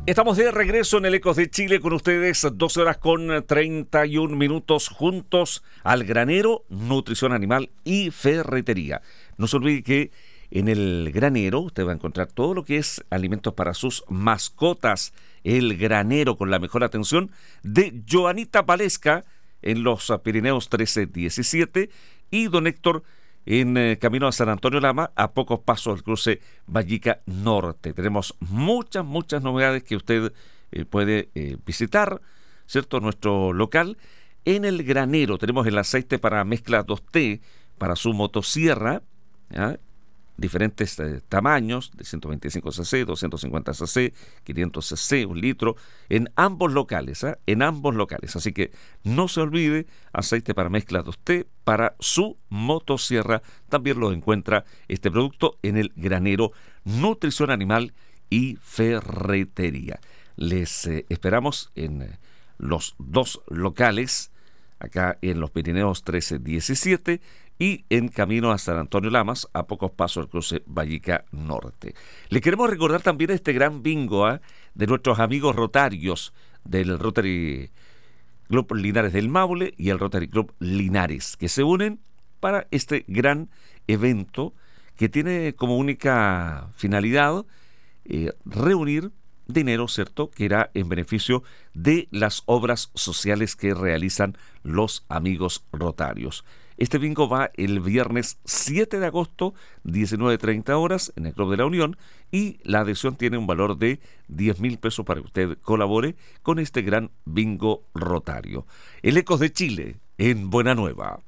Estamos de regreso en el Ecos de Chile con ustedes, 12 horas con 31 minutos juntos al granero, nutrición animal y ferretería. No se olvide que en el granero usted va a encontrar todo lo que es alimentos para sus mascotas. El granero con la mejor atención de Joanita Palesca en los Pirineos 1317 y don Héctor en camino a San Antonio Lama, a pocos pasos del cruce Vallica Norte. Tenemos muchas novedades que usted puede visitar, ¿cierto? Nuestro local. En el granero tenemos el aceite para mezcla 2T para su motosierra, ¿ya? Diferentes tamaños, de 125 cc, 250 cc, 500 cc, 1 litro, en ambos locales, ¿eh? En ambos locales. Así que no se olvide, aceite para mezcla 2T para su motosierra. También lo encuentra este producto en el granero, nutrición animal y ferretería. Les esperamos en los dos locales, acá en los Pirineos 1317 y en camino a San Antonio Lamas, a pocos pasos del cruce Vallica Norte. Le queremos recordar también este gran bingo de nuestros amigos rotarios del Rotary Club Linares del Maule y el Rotary Club Linares, que se unen para este gran evento que tiene como única finalidad reunir dinero, ¿cierto?, que irá en beneficio de las obras sociales que realizan los amigos rotarios. Este bingo va el viernes 7 de agosto, 19:30 horas, en el Club de la Unión, y la adhesión tiene un valor de 10.000 pesos para que usted colabore con este gran bingo rotario. El Ecos de Chile, en Buena Nueva.